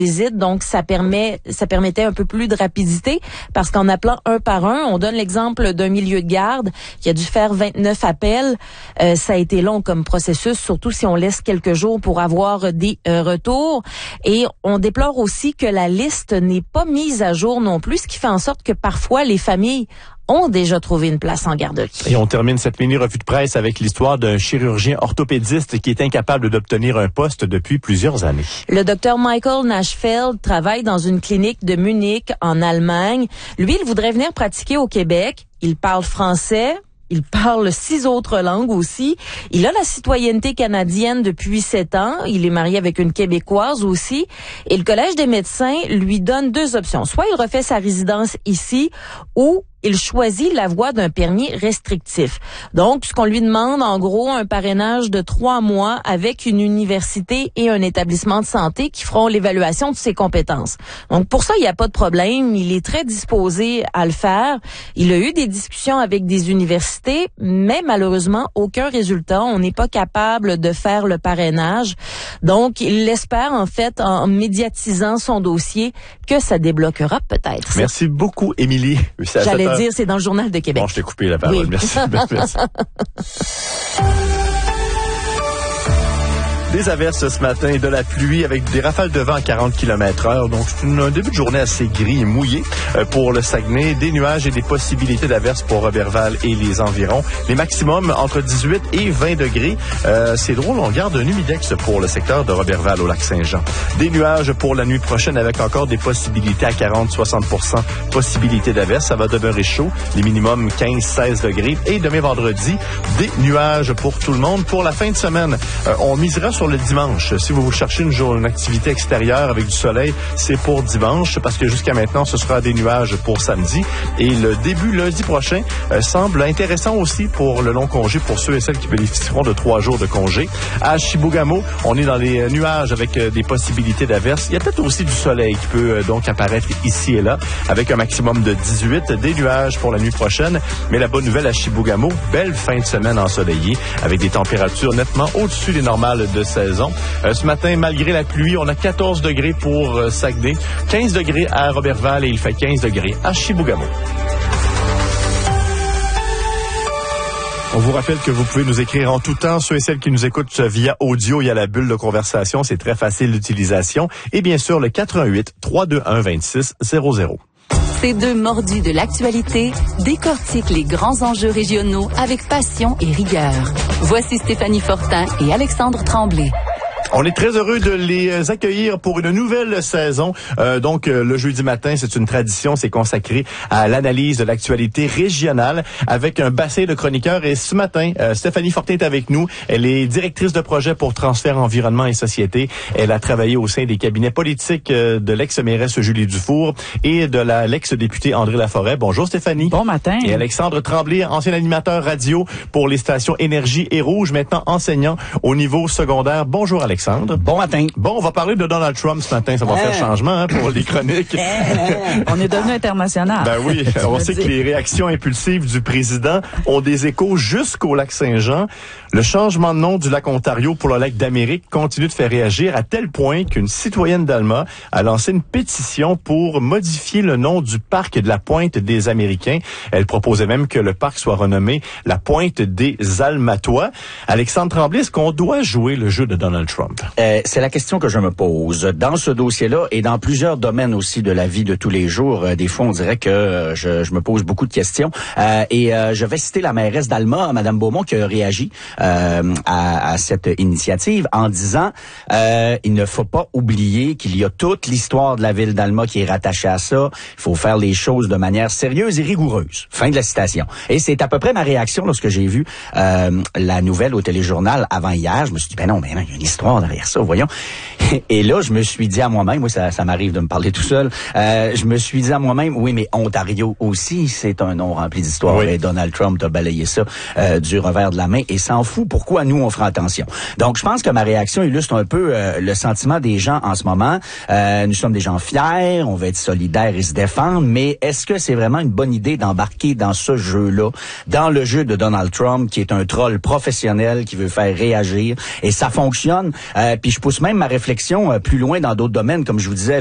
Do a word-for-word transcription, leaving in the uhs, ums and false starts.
visite, donc ça permet, ça permettait un peu plus de rapidité parce qu'en appelant un par un, on donne l'exemple d'un milieu de garde qui a dû faire vingt-neuf appels. Euh, ça a été long comme processus, surtout si on laisse quelques jours pour avoir des euh, retours. Et on déplore aussi que la liste n'est pas mise à jour non plus, ce qui fait en sorte que parfois les familles ont déjà trouvé une place en garderie. Et on termine cette mini-revue de presse avec l'histoire d'un chirurgien orthopédiste qui est incapable d'obtenir un poste depuis plusieurs années. Le docteur Michael Nashfeld travaille dans une clinique de Munich, en Allemagne. Lui, il voudrait venir pratiquer au Québec. Il parle français. Il parle six autres langues aussi. Il a la citoyenneté canadienne depuis sept ans. Il est marié avec une Québécoise aussi. Et le Collège des médecins lui donne deux options. Soit il refait sa résidence ici ou il choisit la voie d'un permis restrictif. Donc, ce qu'on lui demande, en gros, un parrainage de trois mois avec une université et un établissement de santé qui feront l'évaluation de ses compétences. Donc, pour ça, il n'y a pas de problème. Il est très disposé à le faire. Il a eu des discussions avec des universités, mais malheureusement, aucun résultat. On n'est pas capable de faire le parrainage. Donc, il l'espère, en fait, en médiatisant son dossier, que ça débloquera peut-être. Merci beaucoup, Émilie. J'allais dire, c'est dans le Journal de Québec. Bon, je t'ai coupé la parole. Oui. Merci. Merci. Des averses ce matin et de la pluie avec des rafales de vent à quarante kilomètres heure. Donc, c'est une, un début de journée assez gris et mouillé euh, pour le Saguenay. Des nuages et des possibilités d'averses pour Roberval et les environs. Les maximums entre dix-huit et vingt degrés. Euh, c'est drôle, on garde un humidex pour le secteur de Roberval au Lac-Saint-Jean. Des nuages pour la nuit prochaine avec encore des possibilités à quarante à soixante pour cent possibilités d'averses. Ça va demeurer chaud. Les minimums quinze à seize degrés. Et demain vendredi, des nuages pour tout le monde. Pour la fin de semaine, euh, on misera sur sur le dimanche. Si vous cherchez une, jour, une activité extérieure avec du soleil, c'est pour dimanche parce que jusqu'à maintenant, ce sera des nuages pour samedi. Et le début lundi prochain euh, semble intéressant aussi pour le long congé, pour ceux et celles qui bénéficieront de trois jours de congé. À Chibougamau, on est dans les nuages avec euh, des possibilités d'averses. Il y a peut-être aussi du soleil qui peut euh, donc apparaître ici et là avec un maximum de dix-huit. Des nuages pour la nuit prochaine. Mais la bonne nouvelle à Chibougamau, belle fin de semaine ensoleillée avec des températures nettement au-dessus des normales de saison. Euh, ce matin, malgré la pluie, on a quatorze degrés pour euh, Saguenay, quinze degrés à Roberval et il fait quinze degrés à Chibougamau. On vous rappelle que vous pouvez nous écrire en tout temps, ceux et celles qui nous écoutent via audio, il y a la bulle de conversation, c'est très facile d'utilisation. Et bien sûr, le quatre un huit, trois deux un, deux six zéro zéro. Ces deux mordus de l'actualité décortiquent les grands enjeux régionaux avec passion et rigueur. Voici Stéphanie Fortin et Alexandre Tremblay. On est très heureux de les accueillir pour une nouvelle saison. Euh, donc, euh, le jeudi matin, c'est une tradition, c'est consacré à l'analyse de l'actualité régionale avec un bassin de chroniqueurs. Et ce matin, euh, Stéphanie Fortin est avec nous. Elle est directrice de projet pour Transfert Environnement et Société. Elle a travaillé au sein des cabinets politiques euh, de l'ex-mairesse Julie Dufour et de la l'ex-député André Laforêt. Bonjour Stéphanie. Bon matin. Et Alexandre Tremblay, ancien animateur radio pour les stations Énergie et Rouge, maintenant enseignant au niveau secondaire. Bonjour Alexandre. Bon matin. Bon, on va parler de Donald Trump ce matin. Ça va euh. faire changement hein, pour les chroniques. Euh. On est devenu international. Ben oui, on sait que les réactions impulsives du président ont des échos jusqu'au lac Saint-Jean. Le changement de nom du lac Ontario pour le lac d'Amérique continue de faire réagir à tel point qu'une citoyenne d'Alma a lancé une pétition pour modifier le nom du parc de la Pointe des Américains. Elle proposait même que le parc soit renommé la Pointe des Almatois. Alexandre Tremblay, est-ce qu'on doit jouer le jeu de Donald Trump? Euh, c'est la question que je me pose. Dans ce dossier-là et dans plusieurs domaines aussi de la vie de tous les jours, euh, des fois on dirait que euh, je, je me pose beaucoup de questions. Euh, et euh, je vais citer la mairesse d'Alma, Mme Beaumont, qui a réagi euh, à, à cette initiative en disant euh, il ne faut pas oublier qu'il y a toute l'histoire de la ville d'Alma qui est rattachée à ça. Il faut faire les choses de manière sérieuse et rigoureuse. Fin de la citation. Et c'est à peu près ma réaction lorsque j'ai vu euh, la nouvelle au téléjournal avant hier. Je me suis dit, ben non, ben non, il y a une histoire derrière ça, voyons. Et là, je me suis dit à moi-même, moi, ça, ça m'arrive de me parler tout seul, euh, je me suis dit à moi-même, oui, mais Ontario aussi, c'est un nom rempli d'histoire. Oui. Et Donald Trump a balayé ça euh, du revers de la main et s'en fout. Pourquoi nous, on fera attention? Donc, je pense que ma réaction illustre un peu euh, le sentiment des gens en ce moment. Euh, nous sommes des gens fiers, on va être solidaires et se défendre, mais est-ce que c'est vraiment une bonne idée d'embarquer dans ce jeu-là, dans le jeu de Donald Trump, qui est un troll professionnel, qui veut faire réagir, et ça fonctionne? Euh, puis je pousse même ma réflexion euh, plus loin dans d'autres domaines, comme je vous disais.